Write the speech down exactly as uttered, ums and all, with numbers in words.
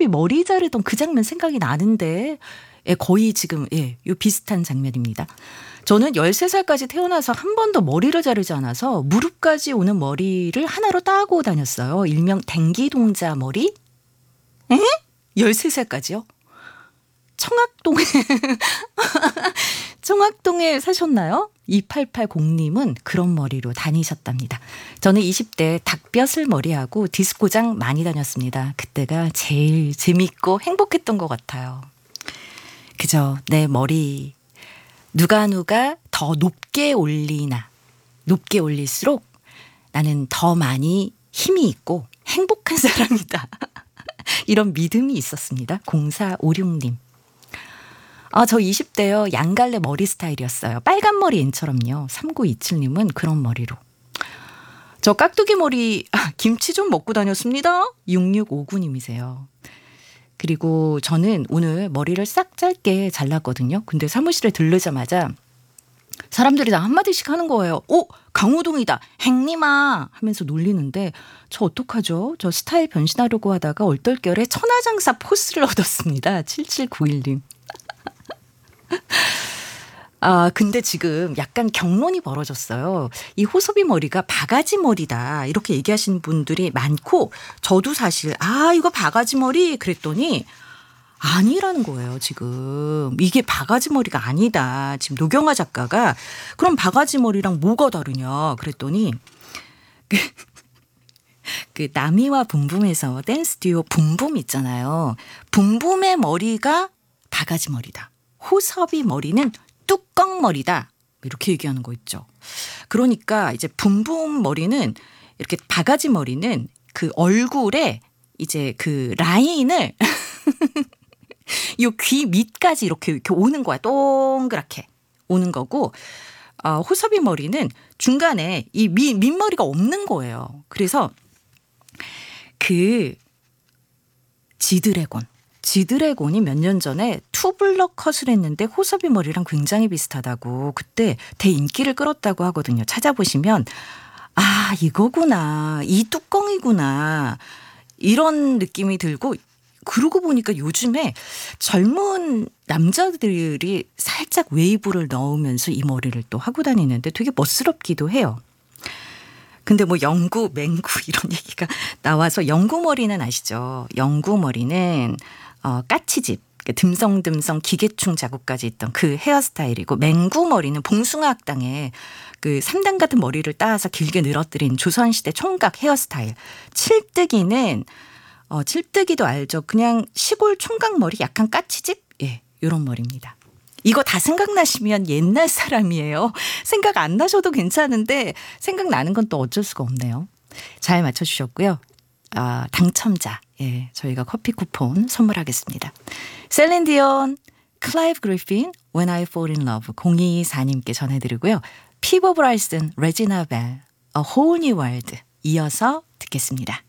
호섭이 머리 자르던 그 장면 생각이 나는데 예, 거의 지금 예, 요 비슷한 장면입니다. 저는 열세 살까지 태어나서 한 번도 머리를 자르지 않아서 무릎까지 오는 머리를 하나로 따고 다녔어요. 일명 댕기동자 머리. 에? 열세 살까지요? 청학동에 청학동에 사셨나요? 이팔팔공님은 그런 머리로 다니셨답니다. 저는 이십 대 닭뼈슬 머리하고 디스코장 많이 다녔습니다. 그때가 제일 재밌고 행복했던 것 같아요. 그죠? 내 머리 누가 누가 더 높게 올리나 높게 올릴수록 나는 더 많이 힘이 있고 행복한 사람이다. 이런 믿음이 있었습니다. 공사오육님. 아, 저 이십 대요. 양갈래 머리 스타일이었어요. 빨간 머리 앤처럼요. 삼구이칠님은 그런 머리로. 저 깍두기 머리 아, 김치 좀 먹고 다녔습니다. 육육오구님이세요. 그리고 저는 오늘 머리를 싹 짧게 잘랐거든요. 근데 사무실에 들르자마자 사람들이 다 한마디씩 하는 거예요. 오, 강호동이다. 행님아 하면서 놀리는데 저 어떡하죠? 저 스타일 변신하려고 하다가 얼떨결에 천하장사 포스를 얻었습니다. 칠칠구일님. 아, 근데 지금 약간 경론이 벌어졌어요. 이 호섭이 머리가 바가지 머리다. 이렇게 얘기하시는 분들이 많고, 저도 사실, 아, 이거 바가지 머리? 그랬더니, 아니라는 거예요, 지금. 이게 바가지 머리가 아니다. 지금 노경아 작가가, 그럼 바가지 머리랑 뭐가 다르냐? 그랬더니, 그, 그 나미와 붐붐에서 댄스 듀오 붐붐 있잖아요. 붐붐의 머리가 바가지 머리다. 호섭이 머리는 뚜껑머리다. 이렇게 얘기하는 거 있죠. 그러니까 이제 붐붐 머리는 이렇게 바가지 머리는 그 얼굴에 이제 그 라인을 요 귀 밑까지 이렇게 이렇게 오는 거야. 동그랗게 오는 거고 어, 호섭이 머리는 중간에 이 미, 밑머리가 없는 거예요. 그래서 그 지드래곤 지드래곤이 몇 년 전에 투블럭 컷을 했는데 호섭이 머리랑 굉장히 비슷하다고 그때 대인기를 끌었다고 하거든요. 찾아보시면 아 이거구나. 이 뚜껑이구나. 이런 느낌이 들고 그러고 보니까 요즘에 젊은 남자들이 살짝 웨이브를 넣으면서 이 머리를 또 하고 다니는데 되게 멋스럽기도 해요. 근데 뭐 영구, 맹구 이런 얘기가 나와서 영구 머리는 아시죠? 영구 머리는 어, 까치집, 듬성듬성 기계충 자국까지 있던 그 헤어스타일이고 맹구 머리는 봉숭아 학당에 그 삼 단 같은 머리를 따서 길게 늘어뜨린 조선시대 총각 헤어스타일. 칠뜨기는 어, 칠뜨기도 알죠? 그냥 시골 총각 머리 약간 까치집? 예, 이런 머리입니다. 이거 다 생각나시면 옛날 사람이에요. 생각 안 나셔도 괜찮은데 생각나는 건 또 어쩔 수가 없네요. 잘 맞춰주셨고요. 아, 당첨자 예, 저희가 커피 쿠폰 선물하겠습니다. 셀린디온, 클라이브 그리핀, When I Fall in Love 공이이사님께 전해드리고요. 피버 브라이슨, 레지나 벨, A Whole New World 이어서 듣겠습니다.